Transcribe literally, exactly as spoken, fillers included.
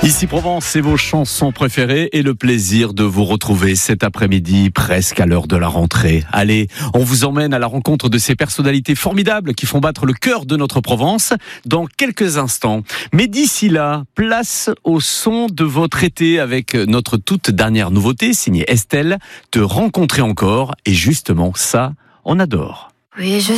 Ici Provence, c'est vos chansons préférées et le plaisir de vous retrouver cet après-midi, presque à l'heure de la rentrée. Allez, on vous emmène à la rencontre de ces personnalités formidables qui font battre le cœur de notre Provence dans quelques instants. Mais d'ici là, place au son de votre été avec notre toute dernière nouveauté, signée Estelle, Te rencontrer encore. Et justement, ça, on adore. Oui, je